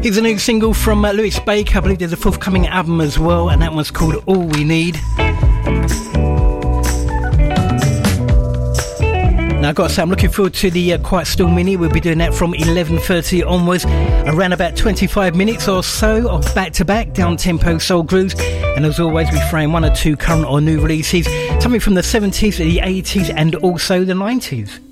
Here's a new single from Lewis Baker. I believe there's a forthcoming album as well, and that one's called All We Need. Now, I've got to say, I'm looking forward to the Quiet Storm Mini. We'll be doing that from 11:30 onwards, around about 25 minutes or so of back-to-back down-tempo soul grooves. And as always, we throw in one or two current or new releases, something from the 70s, the 80s and also the 90s.